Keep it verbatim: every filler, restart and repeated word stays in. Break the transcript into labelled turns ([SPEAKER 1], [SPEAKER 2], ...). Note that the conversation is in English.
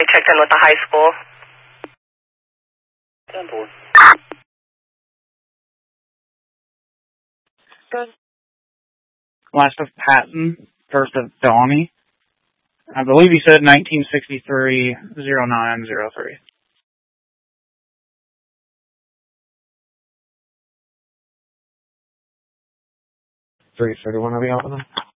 [SPEAKER 1] checked in with the high school.
[SPEAKER 2] ten four.
[SPEAKER 3] Good. Last of Patton, first of Donnie. I believe he said nineteen sixty-three oh nine oh three.
[SPEAKER 4] three thirty-one, I'll be out with them.